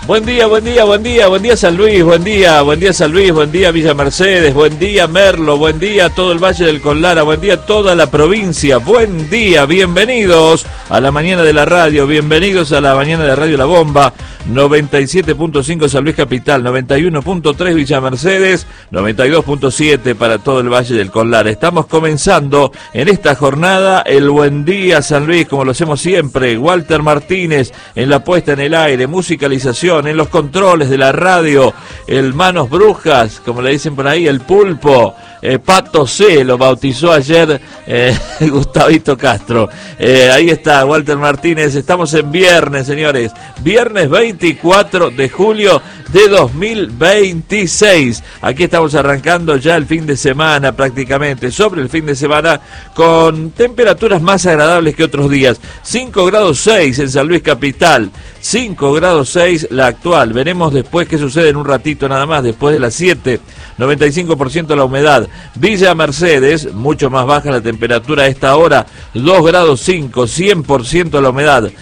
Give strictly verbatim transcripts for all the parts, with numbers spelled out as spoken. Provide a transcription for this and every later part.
Buen día, buen día, buen día, buen día San Luis, buen día, buen día San Luis, buen día Villa Mercedes, buen día Merlo, buen día todo el Valle del Conlara, buen día toda la provincia, buen día, bienvenidos a la mañana de la radio, bienvenidos a la mañana de Radio La Bomba, noventa y siete punto cinco San Luis Capital, noventa y uno punto tres Villa Mercedes, noventa y dos punto siete para todo el Valle del Conlara. Estamos comenzando en esta jornada el Buen Día San Luis, como lo hacemos siempre, Walter Martínez en la puesta en el aire, musicalización, en los controles de la radio, el Manos Brujas, como le dicen por ahí, el Pulpo, eh, Pato C, lo bautizó ayer eh, Gustavito Castro. Eh, ahí está Walter Martínez, estamos en viernes, señores, viernes veinticuatro de julio de dos mil veintiséis. Aquí estamos arrancando ya el fin de semana prácticamente, sobre el fin de semana, con temperaturas más agradables que otros días. cinco grados seis en San Luis Capital, cinco grados seis la actual. Veremos después qué sucede en un ratito nada más, después de las siete. noventa y cinco por ciento la humedad. Villa Mercedes, mucho más baja la temperatura a esta hora, dos grados cinco, cien por ciento la humedad.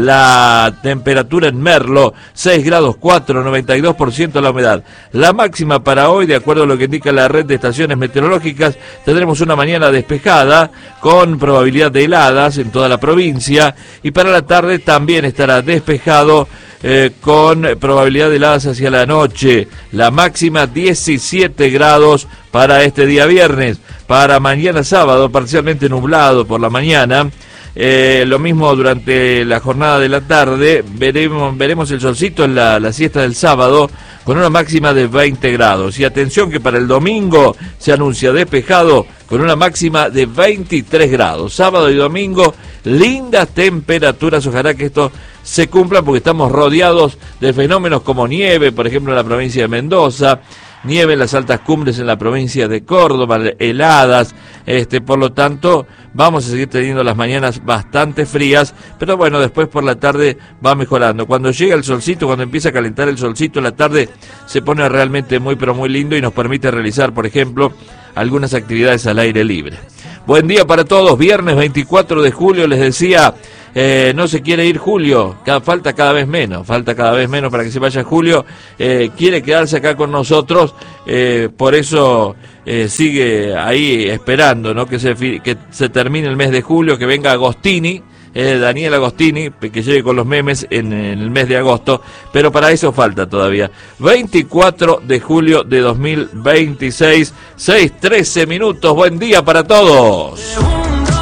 La temperatura en Merlo, seis grados cuatro, noventa y dos por ciento la humedad. La máxima para hoy, de acuerdo a lo que indica la red de estaciones meteorológicas, tendremos una mañana despejada, con probabilidad de heladas en toda la provincia, y para la tarde también estará despejado, Eh, con probabilidad de heladas hacia la noche. La máxima diecisiete grados para este día viernes. Para mañana sábado, parcialmente nublado por la mañana. Eh, lo mismo durante la jornada de la tarde. Veremos, veremos el solcito en la, la siesta del sábado, con una máxima de veinte grados. Y atención que para el domingo se anuncia despejado, con una máxima de veintitrés grados. Sábado y domingo, lindas temperaturas. Ojalá que esto se cumpla, porque estamos rodeados de fenómenos como nieve, por ejemplo en la provincia de Mendoza, nieve en las altas cumbres en la provincia de Córdoba, heladas, este, por lo tanto vamos a seguir teniendo las mañanas bastante frías, pero bueno, después por la tarde va mejorando. Cuando llega el solcito, cuando empieza a calentar el solcito, la tarde se pone realmente muy pero muy lindo y nos permite realizar, por ejemplo, algunas actividades al aire libre. Buen día para todos, viernes veinticuatro de julio, les decía, eh, no se quiere ir Julio, cada, falta cada vez menos, falta cada vez menos para que se vaya Julio, eh, quiere quedarse acá con nosotros, eh, por eso eh, sigue ahí esperando, ¿no? que se, que se termine el mes de julio, que venga Agostini, Eh, Daniel Agostini, que llegue con los memes en, en el mes de agosto, pero para eso falta todavía. veinticuatro de julio de dos mil veintiséis, seis trece minutos, buen día para todos.